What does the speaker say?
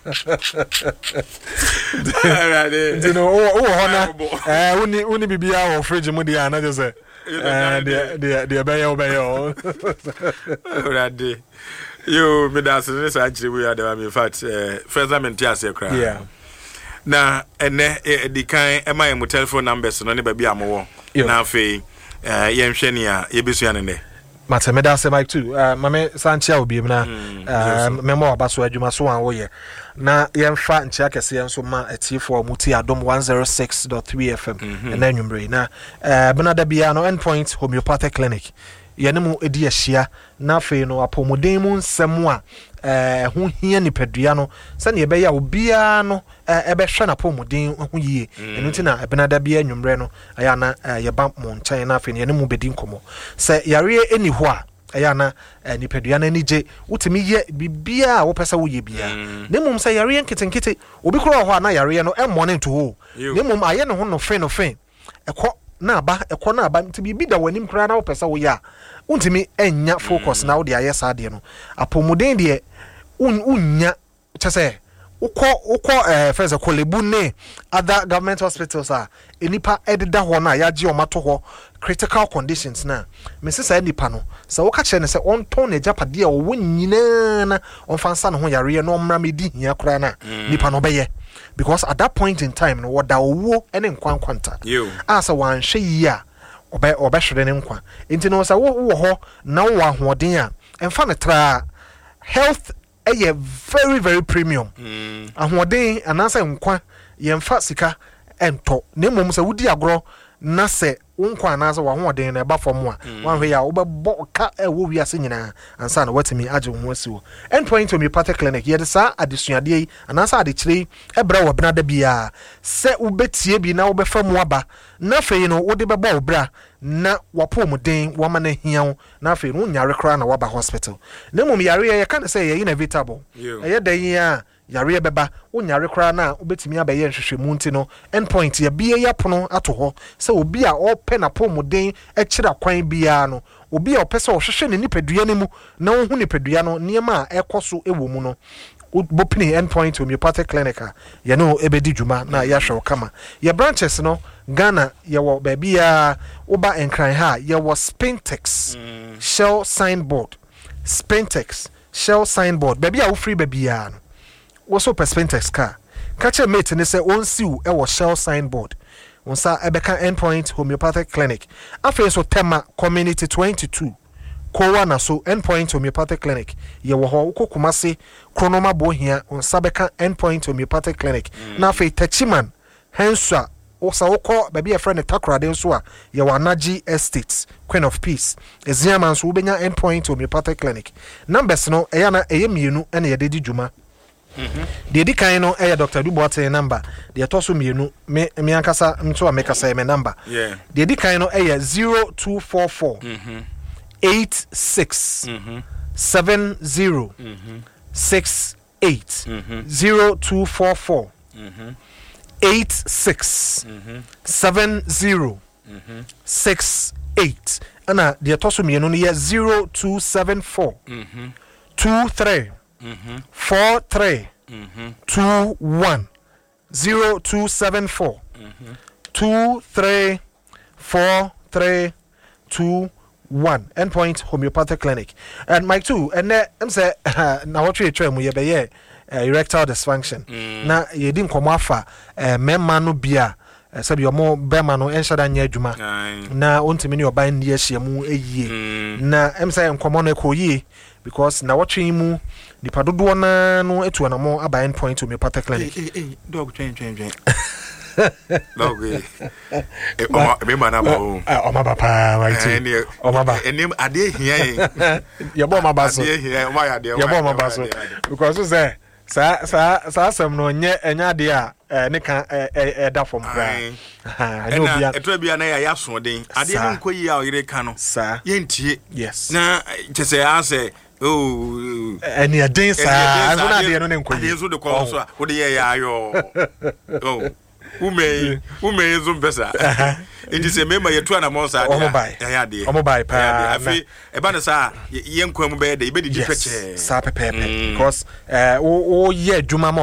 uni bibia or fridge mudia na just the obey Already. You me that's this actually we are there in fact first time in Tiasia cry. Yeah. Na ene the kind my telephone numbers no ne ba bia mo na afei yenhwe ne a yebesua ne ne. Matemeda se Mike too. Mame Santia obi na memo abaso adwuma so an wo ye. Na yemfa nchia kese enso ma etifo muti adom 106.3 FM na nwumre na benada bia no Endpoint Homeopathic Clinic. Yene mu edi ahia na afei no apomuden mu nsem a ho hia nipadua no se ne ebe ya obia no ebe hwe na apomuden ho yie enu ti na benada bia nwumre no aya na yeba mo nkyɛn na afei yene mu bedi nkomo se yare eni ho a aya na nipadua na nije utimi ye bibia wo pesa wo ye bia ne mum se yare nketenkete obi kro ho na yare no emmɔ ne nto ho ne mum aye ne ho no fe ekɔ na aba nti bibi da wanim kra na wo pesa wo ya untimi enya focus na wo de aye sa de no apomuden de unya chese ukọ first kolebu ne other government hospitals enipa ededa ho na yaje omato ho critical conditions na mesesa enipa no se wo ka che ne se on ton na japade a wo nyina na on fansa no ho yare no mra medi hia kra na nipa no beye because at that point in time no woda owo ene nkwankwanta asa wan hwe yi a obe hwere ne nkwa enti no sa wo ho na wo ahoden a emfa ne tra health very very premium ahoden anasa nkwa yemfa sika ento ne mom se wudi agro na se nkwa anasa wa hoden na eba fom a wan hwe ya obebo ka wo wiase nyina ansa na watimi age ho asiwo Endpoint Homeopathic Clinic ye de sa adesuade yi anasa adekire ebra wo bena da bia se ubetie bi na obefa mu aba na fe no wode beba obra na wapomuden wama na hia na fe no nyare kra na waba hospital na mum yare ye kan say ye inevitable ye da yi a yare beba wonyare kra na obetimi abaye nhwehwemu nti no Endpoint ye bia ya pono ato ho se obi a ope na pomuden ekira kwan bia no obi a opese ohwehwe ne nipadua ne mu na ohu nipadua no niema a ekoso ewo mu no bopini Endpoint Homeopathic Clinic ye no ebedi djuma na ya hwe kama ye branches no Ghana ye wo babia oba enkran ha ye wo Spintex Shell signboard Spintex Shell signboard babia wo free babia no wo so Spintex ka che mate ne se onsiu e wo Shell signboard wonsa ebeka Endpoint Homeopathic Clinic afi so tema community 22 kowa na so Endpoint Homeopathic Clinic ye wo ho kokumase kronoma bohia wonsa beka Endpoint Homeopathic Clinic na afi tachiman hensa osa woko baby a friend takrade nso a ye wanaji estates Queen of Peace eziama nso ubenya Endpoint Homeopathic Clinic numbers no eya na eye mienu ene ye dedi djuma de di kan no eya Dr. Duboate number de to so mienu me ankasa nso a mekasa me number de di kan no eya 0244 86 70 68 0244 86 70 68 ana de to so mienu no ye 0274 23 43 21 0274 23 43 21 Endpoint Homeopathic Clinic and Mike too and I'm say na what we try mu ye be erectile dysfunction na ye di nkomo afa memma no bia sabi omo bema no enshada nya adwuma na ontimi ne oban ne ahia mu eyie na em say nkomo no ekoyie because na watching mu nipa dodo na no etu na mo aba Endpoint Homeopathic Clinic dog twen dog me mana ba o ma papa right o ma ba enim ade hia ye bo ma ba so ade hia ma ya de ye bo ma ba so because say sa sam no nye enya de a ne kan da fom bra anya obia eto bia na ya so den ade no nkoyi a oyire ka no ye ntie yes na chese ase oh eni adin sa azuna de no ne nkoyi ade so de ko so a wo de ye ya ayo oh ume zo mpesa enti se mema yetu na mo sa ya de omo bai pa afi e ba na sa ye nkwa mu be de ibe di peche sa pepe because o ye adwuma